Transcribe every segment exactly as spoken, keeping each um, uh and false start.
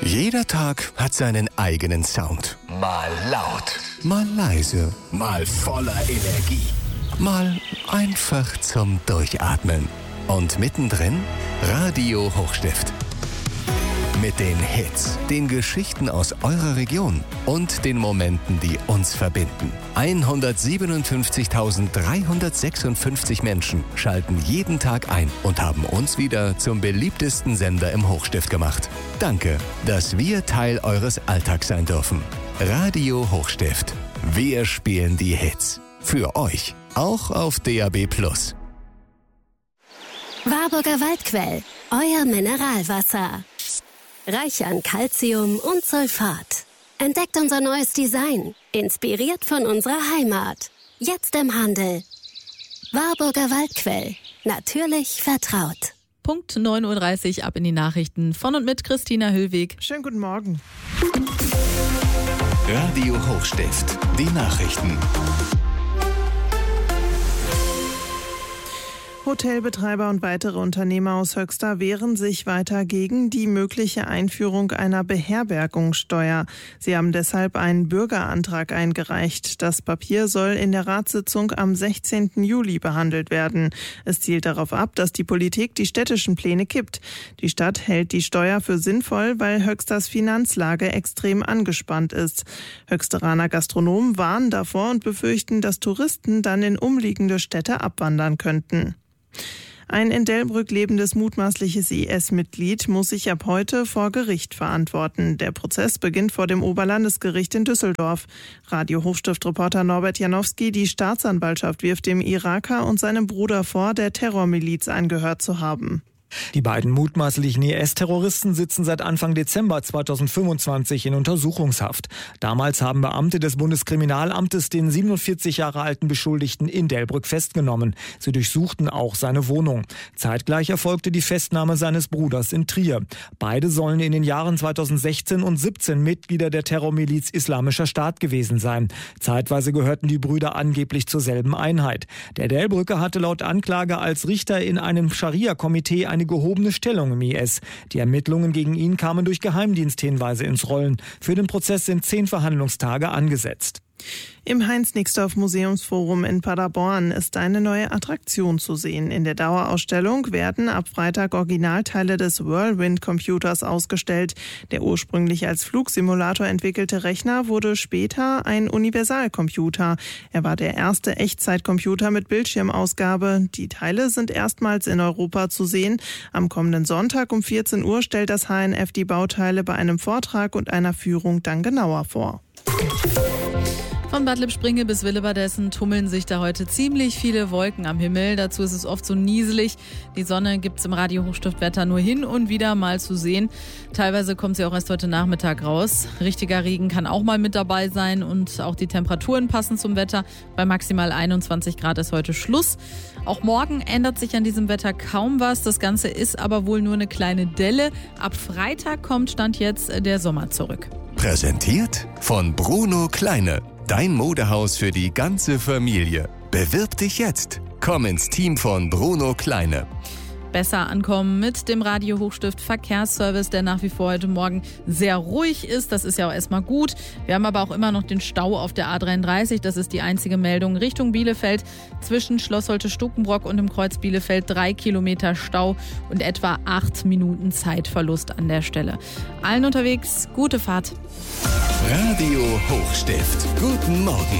Jeder Tag hat seinen eigenen Sound. Mal laut, mal leise, mal voller Energie, mal einfach zum Durchatmen. Und mittendrin Radio Hochstift. Mit den Hits, den Geschichten aus eurer Region und den Momenten, die uns verbinden. hundertsiebenundfünfzigtausenddreihundertsechsundfünfzig Menschen schalten jeden Tag ein und haben uns wieder zum beliebtesten Sender im Hochstift gemacht. Danke, dass wir Teil eures Alltags sein dürfen. Radio Hochstift. Wir spielen die Hits. Für euch. Auch auf D A B plus. Warburger Waldquell. Euer Mineralwasser. Reich an Calcium und Sulfat. Entdeckt unser neues Design. Inspiriert von unserer Heimat. Jetzt im Handel. Warburger Waldquell. Natürlich vertraut. Punkt neun Uhr dreißig, ab in die Nachrichten von und mit Christina Höllweg. Schönen guten Morgen. Radio Hochstift. Die Nachrichten. Hotelbetreiber und weitere Unternehmer aus Höxter wehren sich weiter gegen die mögliche Einführung einer Beherbergungssteuer. Sie haben deshalb einen Bürgerantrag eingereicht. Das Papier soll in der Ratssitzung am sechzehnten Juli behandelt werden. Es zielt darauf ab, dass die Politik die städtischen Pläne kippt. Die Stadt hält die Steuer für sinnvoll, weil Höxters Finanzlage extrem angespannt ist. Höxteraner Gastronomen warnen davor und befürchten, dass Touristen dann in umliegende Städte abwandern könnten. Ein in Delbrück lebendes mutmaßliches I S-Mitglied muss sich ab heute vor Gericht verantworten. Der Prozess beginnt vor dem Oberlandesgericht in Düsseldorf. Radio Hochstift-Reporter Norbert Janowski, die Staatsanwaltschaft wirft dem Iraker und seinem Bruder vor, der Terrormiliz angehört zu haben. Die beiden mutmaßlichen I S-Terroristen sitzen seit Anfang Dezember zweitausendfünfundzwanzig in Untersuchungshaft. Damals haben Beamte des Bundeskriminalamtes den siebenundvierzig Jahre alten Beschuldigten in Delbrück festgenommen. Sie durchsuchten auch seine Wohnung. Zeitgleich erfolgte die Festnahme seines Bruders in Trier. Beide sollen in den Jahren zweitausendsechzehn und siebzehn Mitglieder der Terrormiliz Islamischer Staat gewesen sein. Zeitweise gehörten die Brüder angeblich zur selben Einheit. Der Delbrücker hatte laut Anklage als Richter in einem Scharia-Komitee eine gehobene Stellung im I S. Die Ermittlungen gegen ihn kamen durch Geheimdiensthinweise ins Rollen. Für den Prozess sind zehn Verhandlungstage angesetzt. Im Heinz-Nixdorf-Museumsforum in Paderborn ist eine neue Attraktion zu sehen. In der Dauerausstellung werden ab Freitag Originalteile des Whirlwind-Computers ausgestellt. Der ursprünglich als Flugsimulator entwickelte Rechner wurde später ein Universalcomputer. Er war der erste Echtzeitcomputer mit Bildschirmausgabe. Die Teile sind erstmals in Europa zu sehen. Am kommenden Sonntag um vierzehn Uhr stellt das H N F die Bauteile bei einem Vortrag und einer Führung dann genauer vor. Von Bad Lippspringe bis Willebadessen tummeln sich da heute ziemlich viele Wolken am Himmel. Dazu ist es oft so nieselig. Die Sonne gibt es im Radio Hochstiftwetter nur hin und wieder mal zu sehen. Teilweise kommt sie auch erst heute Nachmittag raus. Richtiger Regen kann auch mal mit dabei sein und auch die Temperaturen passen zum Wetter. Bei maximal einundzwanzig Grad ist heute Schluss. Auch morgen ändert sich an diesem Wetter kaum was. Das Ganze ist aber wohl nur eine kleine Delle. Ab Freitag kommt Stand jetzt der Sommer zurück. Präsentiert von Bruno Kleine. Dein Modehaus für die ganze Familie. Bewirb dich jetzt. Komm ins Team von Bruno Kleine. Besser ankommen mit dem Radio Hochstift Verkehrsservice, der nach wie vor heute Morgen sehr ruhig ist. Das ist ja auch erstmal gut. Wir haben aber auch immer noch den Stau auf der A dreiunddreißig. Das ist die einzige Meldung Richtung Bielefeld. Zwischen Schloss Holte-Stukenbrock und dem Kreuz Bielefeld drei Kilometer Stau und etwa acht Minuten Zeitverlust an der Stelle. Allen unterwegs, gute Fahrt. Radio Hochstift. Guten Morgen.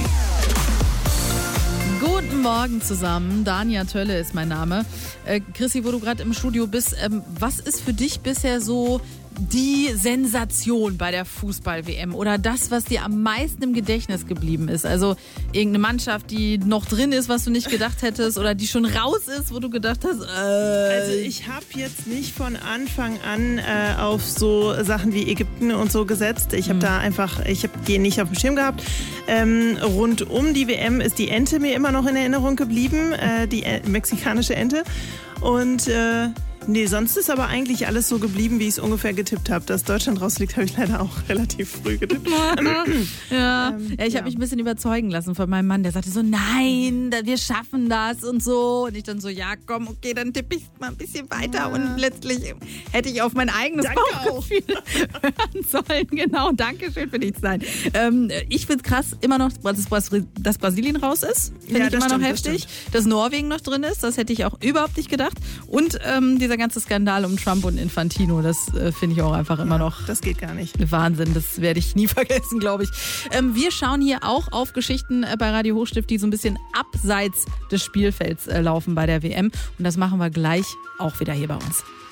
Guten Morgen zusammen. Dania Tölle ist mein Name. Äh, Chrissy, wo du gerade im Studio bist, ähm, was ist für dich bisher so die Sensation bei der Fußball-W M oder das, was dir am meisten im Gedächtnis geblieben ist? Also irgendeine Mannschaft, die noch drin ist, was du nicht gedacht hättest oder die schon raus ist, wo du gedacht hast, äh Also ich habe jetzt nicht von Anfang an äh, auf so Sachen wie Ägypten und so gesetzt. Ich habe mhm. da einfach, ich habe die nicht auf dem Schirm gehabt. Ähm, rund um die W M ist die Ente mir immer noch in Erinnerung geblieben, äh, die äh, mexikanische Ente. Und äh, Nee, sonst ist aber eigentlich alles so geblieben, wie ich es ungefähr getippt habe. Dass Deutschland rausfliegt, habe ich leider auch relativ früh getippt. ja. Ähm, ja, ich habe ja. mich ein bisschen überzeugen lassen von meinem Mann. Der sagte so, nein, wir schaffen das und so. Und ich dann so, ja komm, okay, dann tippe ich mal ein bisschen weiter. Ja. Und letztlich hätte ich auf mein eigenes Danke Bauchgefühl hören sollen. Genau, danke schön für nichts. Nein. Ähm, ich finde es krass, immer noch, dass, dass Brasilien raus ist. Finde ja, ich immer stimmt, noch heftig. Das dass Norwegen noch drin ist, das hätte ich auch überhaupt nicht gedacht. Und ähm, dieser ganze Skandal um Trump und Infantino, das äh, finde ich auch einfach immer ja, noch das geht gar nicht. Wahnsinn, das werde ich nie vergessen, glaube ich. Ähm, wir schauen hier auch auf Geschichten äh, bei Radio Hochstift, die so ein bisschen abseits des Spielfelds äh, laufen bei der W M. Und das machen wir gleich auch wieder hier bei uns.